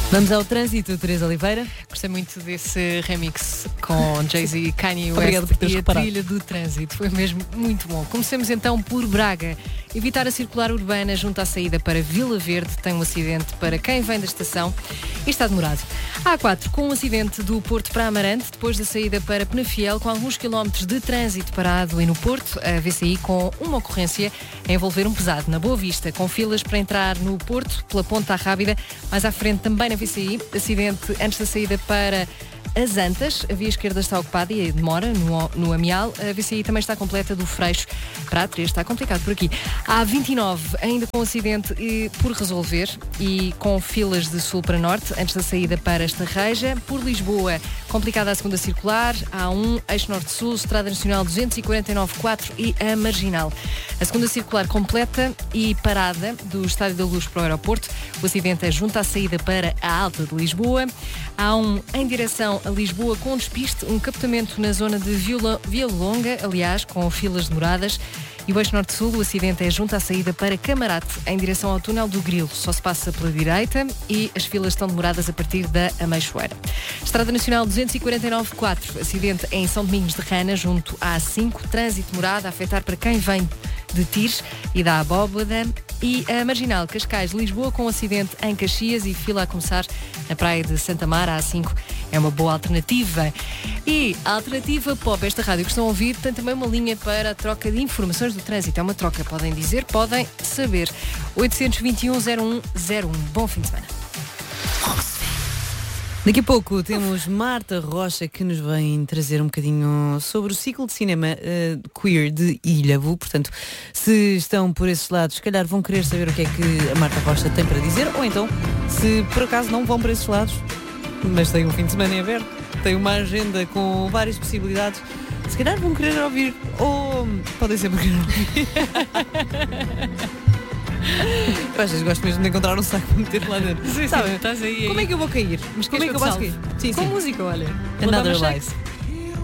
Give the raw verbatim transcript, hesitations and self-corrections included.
Vamos ao trânsito, Teresa Oliveira. Gostei muito desse remix com Jay-Z e Kanye Obrigada por West teres e a reparado. trilha do trânsito. Foi mesmo muito bom. Comecemos então por Braga. Evitar a circular urbana junto à saída para Vila Verde. Tem um acidente para quem vem da estação e está demorado. A A quatro, com um acidente do Porto para Amarante, depois da saída para Penafiel, com alguns quilómetros de trânsito parado, e no Porto, a V C I com uma ocorrência a envolver um pesado na Boa Vista, com filas para entrar no Porto pela Ponta Rábida. Mais à frente também na V C I, acidente antes da saída para As Antas, a via esquerda está ocupada e demora no, no Amial. A V C I também está completa do Freixo para a três, está complicado por aqui. A A vinte e nove, ainda com acidente e, por resolver, e com filas de sul para norte, antes da saída para Estarreja. Por Lisboa, complicada a segunda circular, A A um, eixo norte-sul, Estrada Nacional duzentos e quarenta e nove quatro e a Marginal. A segunda circular completa e parada do Estádio da Luz para o aeroporto. O acidente é junto à saída para a Alta de Lisboa. A A um em direção a Lisboa com despiste, um captamento na zona de Vila, Vila Longa, aliás, com filas demoradas. E o eixo norte-sul, o acidente é junto à saída para Camarate, em direção ao túnel do Grilo. Só se passa pela direita e as filas estão demoradas a partir da Ameixoeira. Estrada Nacional duzentos e quarenta e nove quatro, acidente em São Domingos de Rana, junto à A cinco, trânsito demorado a afetar para quem vem de Tires e da Abóbada. E a Marginal, Cascais, Lisboa, com acidente em Caxias e fila a começar na praia de Santa Mara, a A cinco. É uma boa alternativa. E a alternativa pop, esta rádio que estão a ouvir, tem também uma linha para a troca de informações do trânsito. É uma troca, podem dizer, podem saber. oitocentos e vinte e um, zero um zero um. Bom fim de semana. Daqui a pouco temos Marta Rocha, que nos vem trazer um bocadinho sobre o ciclo de cinema uh, queer de Ilhavo. Portanto, se estão por esses lados, se calhar vão querer saber o que é que a Marta Rocha tem para dizer, ou então, se por acaso não vão para esses lados, mas têm um fim de semana em aberto, têm uma agenda com várias possibilidades, se calhar vão querer ouvir, ou podem sempre querer ouvir. Eu às vezes gosto mesmo de encontrar um saco para meter lá dentro. Sim, sim, Sabe? estás aí, Como aí. é que eu vou cair? Mas como é que eu posso cair? Sim, Com sim. música, olha. Another Mandava Life.